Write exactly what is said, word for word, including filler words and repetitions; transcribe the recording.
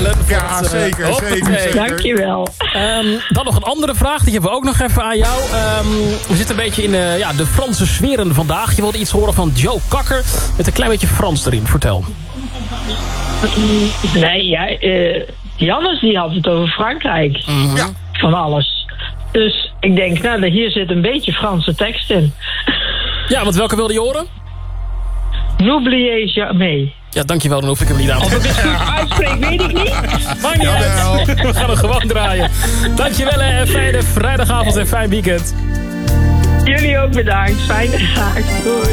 Ellen. Ja, het, uh, zeker, zeker, zeker. Dankjewel. Um, dan nog een andere vraag, die hebben we ook nog even aan jou. Um, we zitten een beetje in uh, ja, de Franse sferen vandaag. Je wilde iets horen van Joe Cocker met een klein beetje Frans erin. Vertel. Nee, ja, uh, Jannes die had het over Frankrijk. Mm-hmm. Ja. Van alles. Dus ik denk, nou, hier zit een beetje Franse tekst in. Ja, want welke wilde je horen? N'oubliez jamais. Ja, dankjewel, dan hoef ik hem niet aan te Of ik het goed uitspreek, weet ik niet. Maakt niet uit. We gaan hem gewoon draaien. Dankjewel en fijne vrijdagavond en fijn weekend. Jullie ook bedankt. Fijne dag. Doei.